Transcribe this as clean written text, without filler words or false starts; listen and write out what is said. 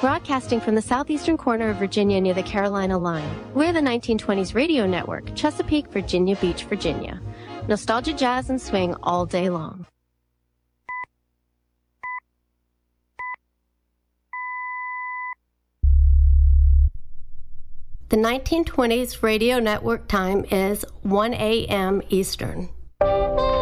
Broadcasting from the southeastern corner of Virginia near the Carolina line, we're the 1920s Radio Network, Chesapeake, Virginia Beach, Virginia. Nostalgia, jazz, and swing all day long. The 1920s Radio Network time is 1 a.m. Eastern.